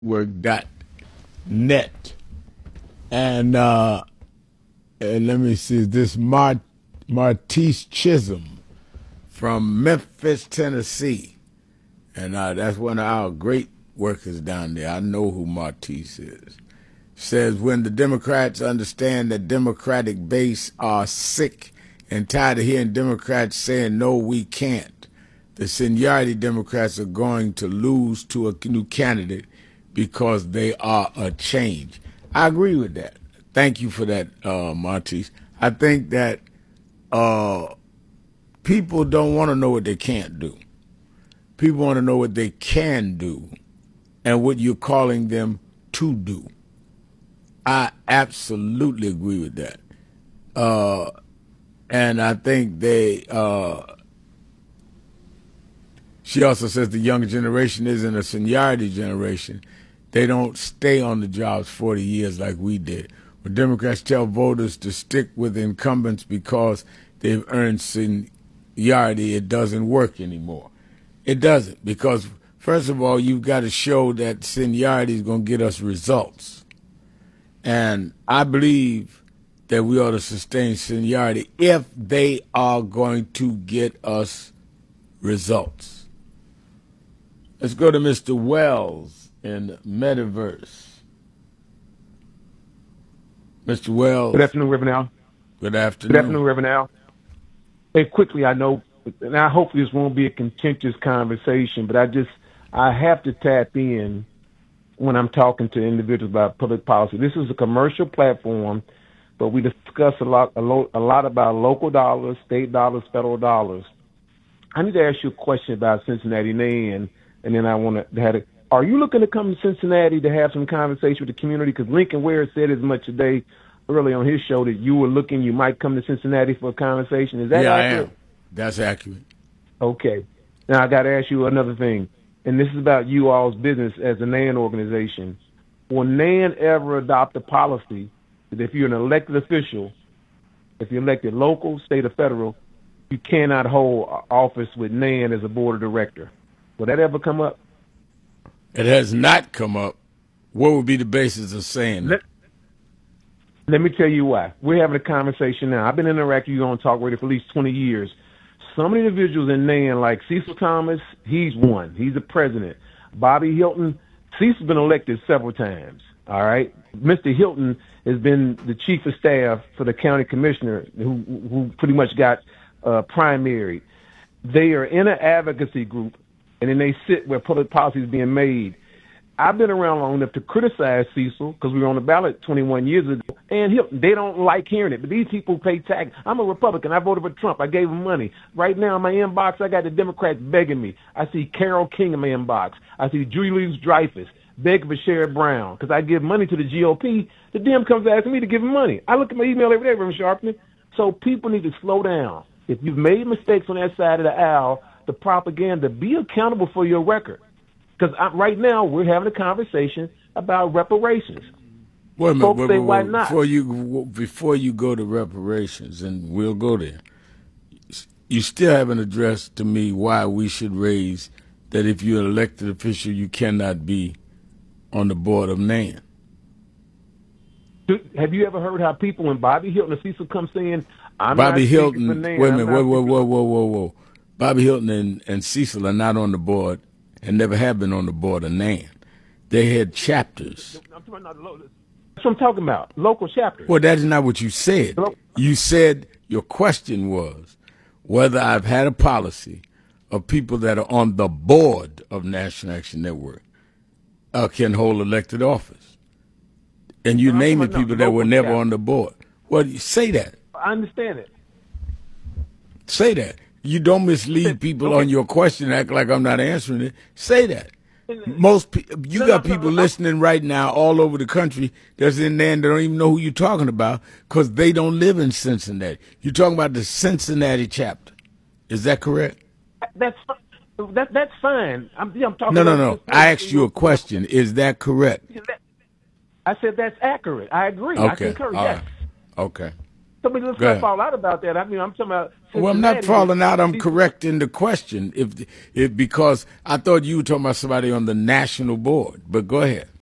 Network.net. And let me see, this Martise Chisholm from Memphis, Tennessee. And that's one of our great workers down there. I know who Martise is. Says, when the Democrats understand that Democratic base are sick and tired of hearing Democrats saying, no, we can't, the seniority Democrats are going to lose to a new candidate because they are a change. I agree with that. Thank you for that, Martise. I think that people don't want to know what they can't do. People want to know what they can do and what you're calling them to do. I absolutely agree with that. And I think she also says the younger generation isn't a seniority generation. They don't stay on the jobs 40 years like we did. When Democrats tell voters to stick with incumbents because they've earned seniority, it doesn't work anymore. It doesn't, because first of all, you've got to show that seniority is going to get us results. And I believe that we ought to sustain seniority if they are going to get us results. Let's go to Mr. Wells in Metaverse. Mr. Wells. Good afternoon, Reverend Al. Good afternoon. Good afternoon, Reverend Al. Hey, quickly, I know, and I hope this won't be a contentious conversation, but I have to tap in when I'm talking to individuals about public policy. This is a commercial platform, but we discuss a lot about local dollars, state dollars, federal dollars. I need to ask you a question about Cincinnati Nan, and then I want to have it. Are you looking to come to Cincinnati to have some conversation with the community? Because Lincoln Ware said as much today, early on his show, that you might come to Cincinnati for a conversation. Is that accurate? I am. That's accurate. Okay. Now I got to ask you another thing, and this is about you all's business as a NAN organization. Will NAN ever adopt a policy that if you're an elected official, if you're elected local, state, or federal, you cannot hold office with NAN as a board of director? Will that ever come up? It has not come up. What would be the basis of saying that? Let me tell you why. We're having a conversation now. I've been interacting with you on Talk Radio for at least 20 years. Some individuals in NAN, like Cecil Thomas, he's one. He's the president. Bobby Hilton, Cecil's been elected several times, all right? Mr. Hilton has been the chief of staff for the county commissioner who pretty much got primaried. They are in an advocacy group, and then they sit where public policy is being made. I've been around long enough to criticize Cecil because we were on the ballot 21 years ago, and they don't like hearing it. But these people pay tax. I'm a Republican. I voted for Trump. I gave them money. Right now in my inbox, I got the Democrats begging me. I see Carole King in my inbox. I see Julie Louis-Dreyfus begging for Sherrod Brown because I give money to the GOP. The Dem comes asking me to give him money. I look at my email every day, Reverend Sharpton. So people need to slow down. If you've made mistakes on that side of the aisle, the propaganda, be accountable for your record. Because right now we're having a conversation about reparations. Wait a minute, Folks say, why not? Before you go to reparations, and we'll go there, you still haven't addressed to me why we should raise that if you're an elected official, you cannot be on the board of NAN. Have you ever heard how people, when Bobby Hilton and Cecil come saying, I'm Bobby not Hilton, for NAN, wait a minute, whoa. Bobby Hilton and Cecil are not on the board and never have been on the board of NAN. They had chapters. That's what I'm talking about, local chapters. Well, that is not what you said. You said your question was whether I've had a policy of people that are on the board of National Action Network can hold elected office. And you're naming people that were never on the board. Well, say that. I understand it. Say that. You don't mislead people on your question, act like I'm not answering it. Say that. You got people listening right now all over the country that's in there and they don't even know who you're talking about because they don't live in Cincinnati. You're talking about the Cincinnati chapter. Is that correct? That's fine. I'm talking. No. I asked you a question. Is that correct? I said that's accurate. I agree. Okay. I concur. All yes. right. Okay. Somebody let's not fall out about that. I mean, I'm talking about. Well, I'm not falling out. I'm correcting the question. If because I thought you were talking about somebody on the national board. But go ahead.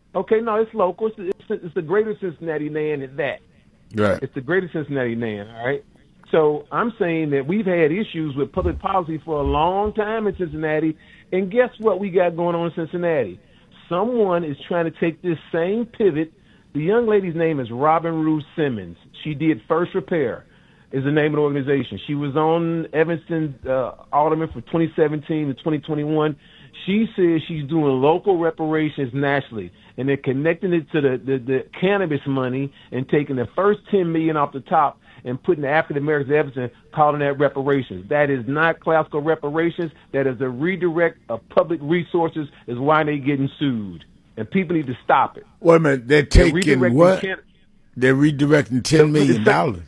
Okay, no, it's local. It's the greater Cincinnati Nan at that. Right. It's the greater Cincinnati Nan, all right? So I'm saying that we've had issues with public policy for a long time in Cincinnati, and guess what we got going on in Cincinnati? Someone is trying to take this same pivot. The young lady's name is Robin Ruth Simmons. She did First Repair is the name of the organization. She was on Evanston Alderman from 2017 to 2021. She says she's doing local reparations nationally, and they're connecting it to the cannabis money and taking the first $10 million off the top and putting the African Americans in Evanston, calling that reparations. That is not classical reparations. That is a redirect of public resources. Is why they're getting sued, and people need to stop it. Wait a minute, they're taking what? They're redirecting $10 million.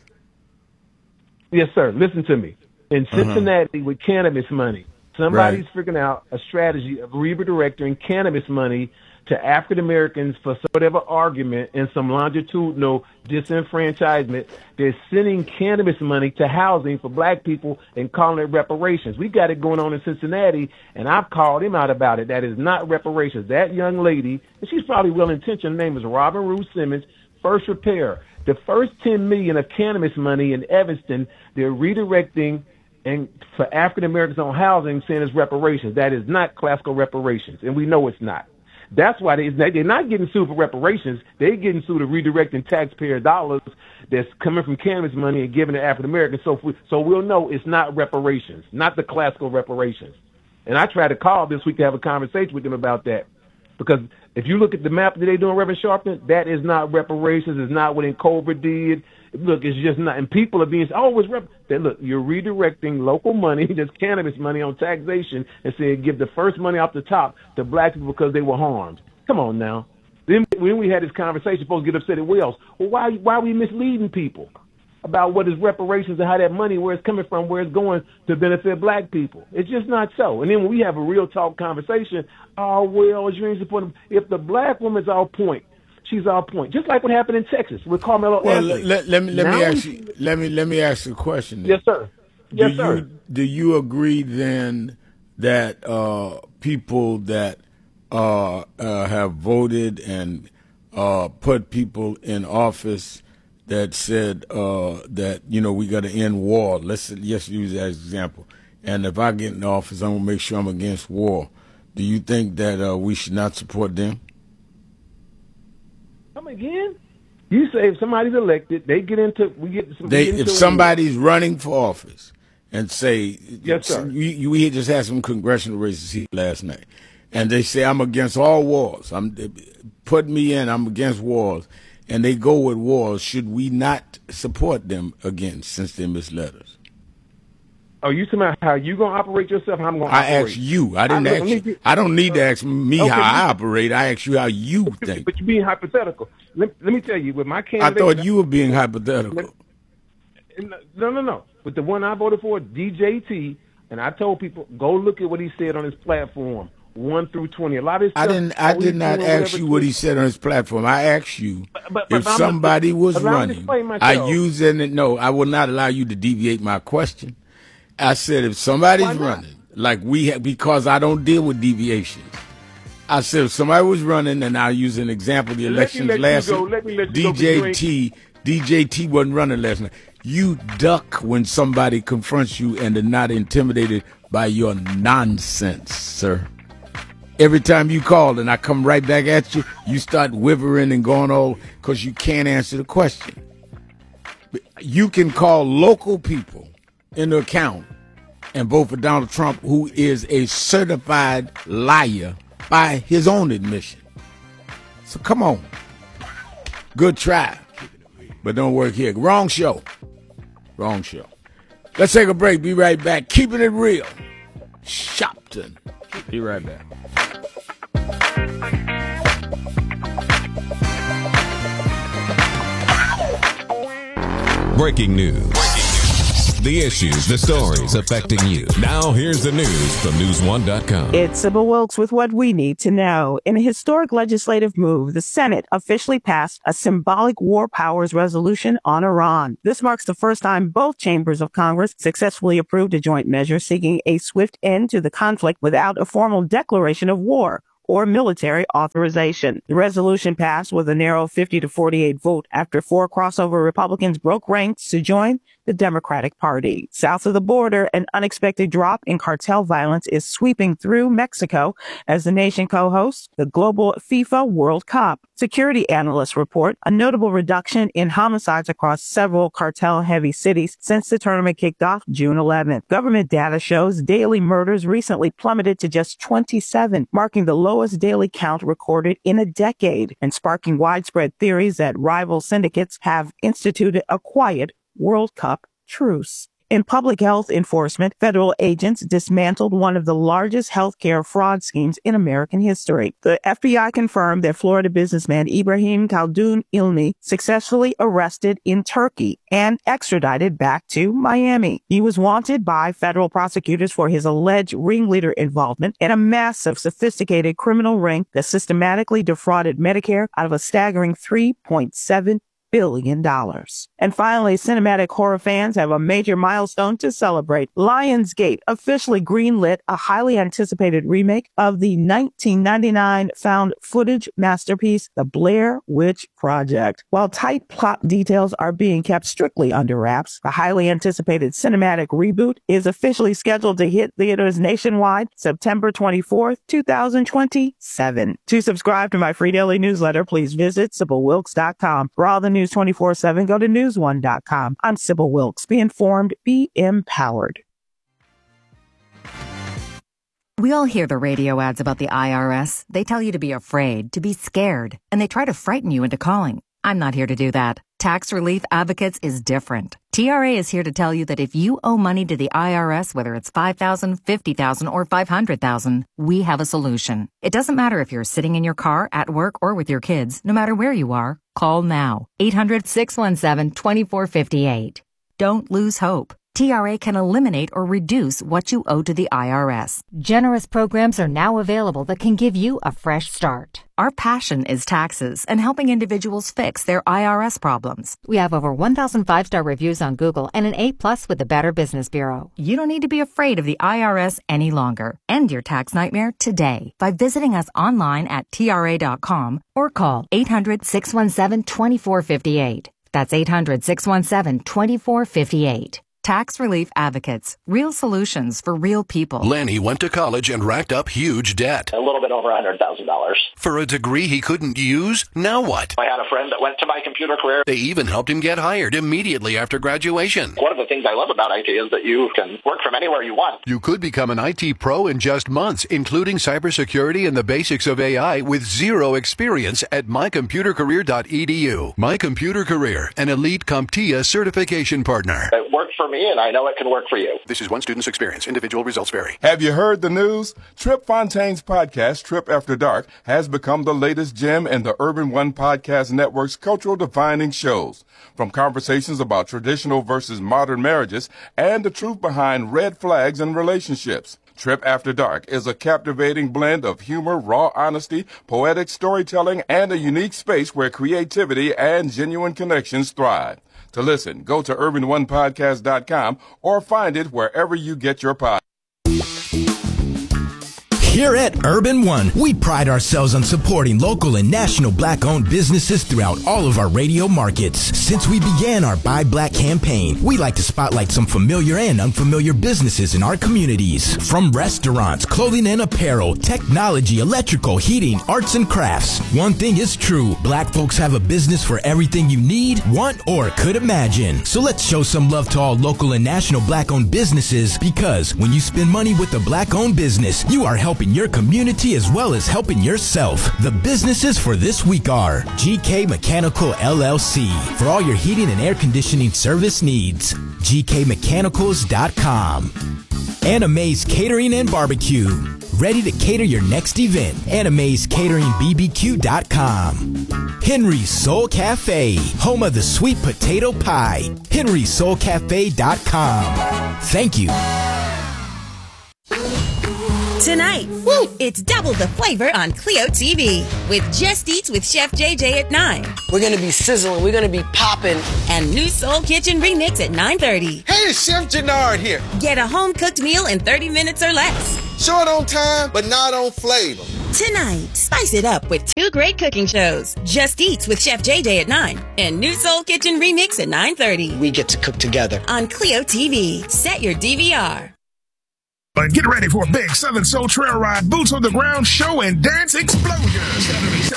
Yes, sir. Listen to me. In Cincinnati, with cannabis money, somebody's figuring out a strategy of redirecting cannabis money to African Americans for whatever argument and some longitudinal disenfranchisement. They're sending cannabis money to housing for black people and calling it reparations. We got it going on in Cincinnati, and I've called him out about it. That is not reparations. That young lady, and she's probably well-intentioned, her name is Robin Ruth Simmons, First Repair. The first $10 million of cannabis money in Evanston, they're redirecting and for African Americans on housing, saying it's reparations. That is not classical reparations, and we know it's not. That's why they're not getting sued for reparations. They're getting sued for redirecting taxpayer dollars that's coming from cannabis money and giving to African Americans. So we'll know it's not reparations, not the classical reparations. And I tried to call this week to have a conversation with them about that. Because if you look at the map that they're doing, Reverend Sharpton, that is not reparations. It's not what Culver did. Look, it's just not. And people are being, look, you're redirecting local money, that's cannabis money on taxation, and saying give the first money off the top to black people because they were harmed. Come on now. Then when we had this conversation, folks get upset at Wells. Well, why are we misleading people about what is reparations and how that money, where it's coming from, where it's going to benefit black people? It's just not so. And then when we have a real talk conversation, oh, well, you ain't supporting. If the black woman's our point, she's our point. Just like what happened in Texas with Carmelo Anthony. Let me ask you a question then. Yes, sir. Yes, sir. Do you agree then that people that have voted and put people in office that said that, we got to end war. Let's just use that as an example. And if I get in office, I'm going to make sure I'm against war. Do you think that we should not support them? Come again? You say if somebody's elected, they get into if somebody's running for office and say, yes, sir. We just had some congressional races here last night, and they say I'm against all wars. Put me in. I'm against wars. And they go with wars, should we not support them again since they misled us? Oh, you talking about how you gonna operate yourself? How I'm gonna operate? I asked you. I didn't ask you. I don't need to ask me how I operate. I asked you how you think. But you're being hypothetical. Let me tell you, with my candidate, I thought you were being hypothetical. No. With the one I voted for, DJT, and I told people go look at what he said on his platform. 1 through 20. A lot of stuff, I did not ask you what he said on his platform. I asked you if somebody was running. I use it. No, I will not allow you to deviate my question. I said if somebody's running, like because I don't deal with deviations. I said if somebody was running, and I'll use an example. The elections last night, DJT wasn't running last night. You duck when somebody confronts you and are not intimidated by your nonsense, sir. Every time you call and I come right back at you, you start wivering and going all because you can't answer the question. You can call local people into account and vote for Donald Trump, who is a certified liar by his own admission. So come on. Good try, but don't work here. Wrong show. Let's take a break. Be right back. Keeping it real. Shopton. Be right back. Breaking news. The issues, the stories affecting you. Now here's the news from News1.com. It's Sybil Wilkes with what we need to know. In a historic legislative move, the Senate officially passed a symbolic war powers resolution on Iran. This marks the first time both chambers of Congress successfully approved a joint measure seeking a swift end to the conflict without a formal declaration of war. or military authorization. The resolution passed with a narrow 50-48 vote after 4 crossover Republicans broke ranks to join the Democratic Party. South of the border, an unexpected drop in cartel violence is sweeping through Mexico as the nation co-hosts the global FIFA World Cup. Security analysts report a notable reduction in homicides across several cartel-heavy cities since the tournament kicked off June 11th. Government data shows daily murders recently plummeted to just 27, marking the lowest daily count recorded in a decade, and sparking widespread theories that rival syndicates have instituted a quiet World Cup truce. In public health enforcement, federal agents dismantled one of the largest healthcare fraud schemes in American history. The FBI confirmed that Florida businessman Ibrahim Khaldoun Ilmi successfully arrested in Turkey and extradited back to Miami. He was wanted by federal prosecutors for his alleged ringleader involvement in a massive, sophisticated criminal ring that systematically defrauded Medicare out of a staggering $3.7 billion. And finally, cinematic horror fans have a major milestone to celebrate. Lionsgate officially greenlit a highly anticipated remake of the 1999 found footage masterpiece, The Blair Witch Project. While tight plot details are being kept strictly under wraps, the highly anticipated cinematic reboot is officially scheduled to hit theaters nationwide September 24th, 2027. To subscribe to my free daily newsletter, please visit SibylWilkes.com. For all the news 24/7, go to newsone.com. I'm Sybil Wilkes. Be informed, be empowered. We all hear the radio ads about the IRS. They tell you to be afraid, to be scared, and they try to frighten you into calling. I'm not here to do that. Tax Relief Advocates is different. TRA is here to tell you that if you owe money to the IRS, whether it's $5,000, $50,000, or $500,000, we have a solution. It doesn't matter if you're sitting in your car, at work, or with your kids. No matter where you are, call now. 800-617-2458. Don't lose hope. TRA can eliminate or reduce what you owe to the IRS. Generous programs are now available that can give you a fresh start. Our passion is taxes and helping individuals fix their IRS problems. We have over 1,000 5-star reviews on Google and an A+ with the Better Business Bureau. You don't need to be afraid of the IRS any longer. End your tax nightmare today by visiting us online at TRA.com or call 800-617-2458. That's 800-617-2458. Tax Relief Advocates. Real solutions for real people. Lenny went to college and racked up huge debt. A little bit over $100,000. For a degree he couldn't use? Now what? I had a friend that went to My Computer Career. They even helped him get hired immediately after graduation. One of the things I love about IT is that you can work from anywhere you want. You could become an IT pro in just months, including cybersecurity and the basics of AI with zero experience at mycomputercareer.edu. My Computer Career, an elite CompTIA certification partner. It worked for me, and I know it can work for you. This is one student's experience. Individual results vary. Have you heard the news? Trip Fontaine's podcast, Trip After Dark, has become the latest gem in the Urban One Podcast Network's cultural defining shows. From conversations about traditional versus modern marriages and the truth behind red flags in relationships. Trip After Dark is a captivating blend of humor, raw honesty, poetic storytelling, and a unique space where creativity and genuine connections thrive. To listen, go to urbanonepodcast.com or find it wherever you get your podcast. Here at Urban One, we pride ourselves on supporting local and national Black-owned businesses throughout all of our radio markets. Since we began our Buy Black campaign, we like to spotlight some familiar and unfamiliar businesses in our communities. From restaurants, clothing and apparel, technology, electrical, heating, arts and crafts. One thing is true, Black folks have a business for everything you need, want, or could imagine. So let's show some love to all local and national Black-owned businesses, because when you spend money with a Black-owned business, you are helping your community as well as helping yourself. The businesses for this week are GK Mechanical LLC for all your heating and air conditioning service needs. GKMechanicals.com. Anime's Catering and Barbecue. Ready to cater your next event. Anime'sCateringBBQ.com. Henry's Soul Cafe, home of the sweet potato pie. Henry'sSoulCafe.com. Thank you. tonight. Woo! It's double the flavor on Clio TV with Just Eats with Chef JJ at 9. We're going to be sizzling. We're going to be popping. And New Soul Kitchen Remix at 9:30. Hey, it's Chef Jannard here. Get a home-cooked meal in 30 minutes or less. Short on time, but not on flavor. Tonight, spice it up with 2 great cooking shows. Just Eats with Chef JJ at 9 and New Soul Kitchen Remix at 9:30. We get to cook together. On Clio TV. Set your DVR. But get ready for a big Southern Soul Trail Ride, boots on the ground show and dance explosion.